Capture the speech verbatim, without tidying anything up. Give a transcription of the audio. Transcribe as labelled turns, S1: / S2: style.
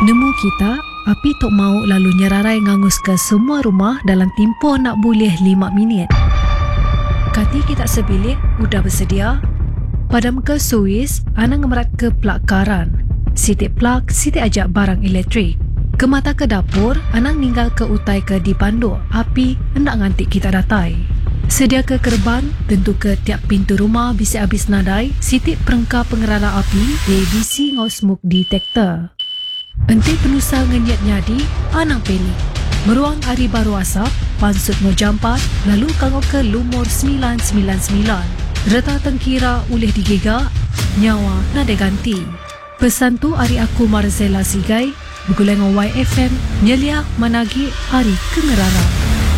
S1: Nemu kita, api tok mau lalu nyerarai ngangus ke semua rumah dalam tempoh nak boleh lima minit. Kati kita sebilik, udah bersedia? Padam ke suis, anang ngemerat ke plak karan. Sitik plak, sitik ajak barang elektrik. Ke mata ke dapur, anang ninggal ke utai ke dipanduk. Api hendak ngantik kita datai. Sedia ke kerban, tentu ke tiap pintu rumah bisa habis nadai. Sitik perengkap pengerara api, A B C ngau smoke detector. Enti penusa ngenyat nyadi, anang pelik. Meruang hari baru asap, pansut mau jampat, lalu kangau ke lumur sembilan sembilan sembilan. Reta tengkira ulih digegak, nyawa nada ganti. Pesan tu hari aku Marzella Sigai, bergulengan Y F M, nyelia managi hari kengerara.